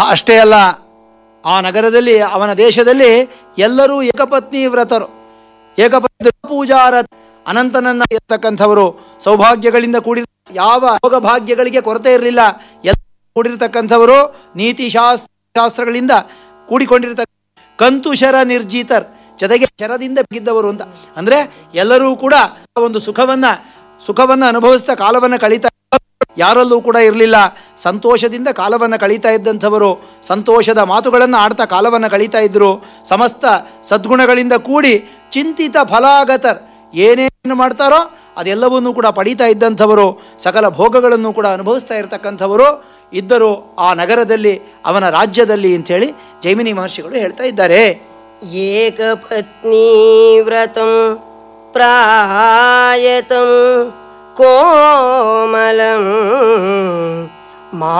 ಅಷ್ಟೇ ಅಲ್ಲ, ಆ ನಗರದಲ್ಲಿ ಅವನ ದೇಶದಲ್ಲಿ ಎಲ್ಲರೂ ಏಕಪತ್ನಿ ವ್ರತರು, ಏಕಪತ್ನಿ ಪೂಜಾರ, ಅನಂತನನ್ನ ಇರತಕ್ಕಂಥವರು, ಸೌಭಾಗ್ಯಗಳಿಂದ ಕೂಡಿ ಯಾವ ಯೋಗ ಭಾಗ್ಯಗಳಿಗೆ ಕೊರತೆ ಇರಲಿಲ್ಲ, ಎಲ್ಲ ಕೂಡಿರ್ತಕ್ಕಂಥವರು, ನೀತಿ ಶಾಸ್ತ್ರಗಳಿಂದ ಕೂಡಿಕೊಂಡಿರ್ತಕ್ಕ ಕಂತುಶರ ನಿರ್ಜಿತರ್, ಜೊತೆಗೆ ಶರದಿಂದ ಬಿದ್ದವರು ಅಂತ. ಅಂದರೆ ಎಲ್ಲರೂ ಕೂಡ ಒಂದು ಸುಖವನ್ನು ಅನುಭವಿಸ್ತಾ ಕಾಲವನ್ನು ಕಳೀತಾ, ಯಾರಲ್ಲೂ ಕೂಡ ಇರಲಿಲ್ಲ. ಸಂತೋಷದಿಂದ ಕಾಲವನ್ನು ಕಳೀತಾ ಇದ್ದಂಥವರು, ಸಂತೋಷದ ಮಾತುಗಳನ್ನು ಆಡ್ತಾ ಕಾಲವನ್ನು ಕಳೀತಾ ಇದ್ದರು. ಸಮಸ್ತ ಸದ್ಗುಣಗಳಿಂದ ಕೂಡಿ ಚಿಂತಿತ ಫಲಾಗತರ್, ಏನೇನು ಮಾಡ್ತಾರೋ ಅದೆಲ್ಲವನ್ನೂ ಕೂಡ ಪಡೀತಾ ಇದ್ದಂಥವರು, ಸಕಲ ಭೋಗಗಳನ್ನು ಕೂಡ ಅನುಭವಿಸ್ತಾ ಇರತಕ್ಕಂಥವರು ಇದ್ದರು ಆ ನಗರದಲ್ಲಿ, ಅವನ ರಾಜ್ಯದಲ್ಲಿ ಅಂಥೇಳಿ ಜೈಮಿನಿ ಮಹರ್ಷಿಗಳು ಹೇಳ್ತಾ ಇದ್ದಾರೆ. ಏಕಪತ್ನಿ ವ್ರತಂ ಪ್ರಾಯತಂ ಕೋಮಲಂ